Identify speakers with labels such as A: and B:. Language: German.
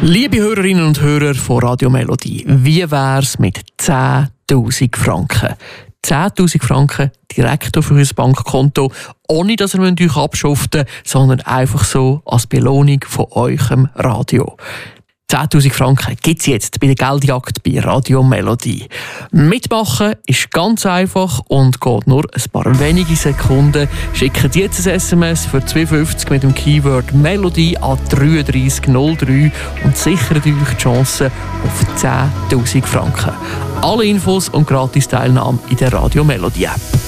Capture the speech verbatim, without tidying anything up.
A: Liebe Hörerinnen und Hörer von Radio Melodie, wie wär's mit zehntausend Franken? zehntausend Franken direkt auf euer Bankkonto, ohne dass ihr euch abschuften müsst, sondern einfach so als Belohnung von eurem Radio. zehntausend Franken gibt es jetzt bei der Geldjagd bei Radio Melodie. Mitmachen ist ganz einfach und geht nur ein paar wenige Sekunden. Schickt jetzt ein S M S für zwei fünfzig mit dem Keyword Melodie an drei drei null drei und sichert euch die Chance auf zehntausend Franken. Alle Infos und Gratis-Teilnahme in der Radio Melodie App.